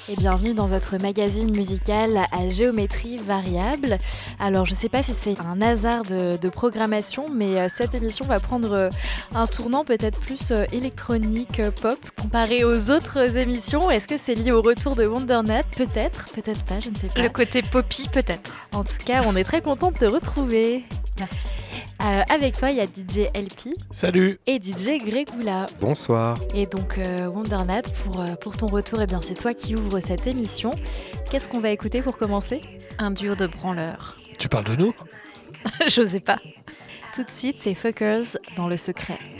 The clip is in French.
Et bienvenue dans votre magazine musical à géométrie variable. Alors je ne sais pas si c'est un hasard de programmation, mais cette émission va prendre un tournant peut-être plus électronique, pop, comparé aux autres émissions. Est-ce que c'est lié au retour de Wondernat? Peut-être, peut-être pas, je ne sais pas. Le côté poppy peut-être. En tout cas, on est très content de te retrouver. Merci. Avec toi, il y a DJ LP. Salut. Et DJ Grégoula. Bonsoir. Et donc Wondernat, pour ton retour, eh bien, c'est toi qui ouvre cette émission. Qu'est-ce qu'on va écouter pour commencer? Un duo de branleurs. Tu parles de nous? J'osais pas. Tout de suite, c'est Fuckers dans Le Secret.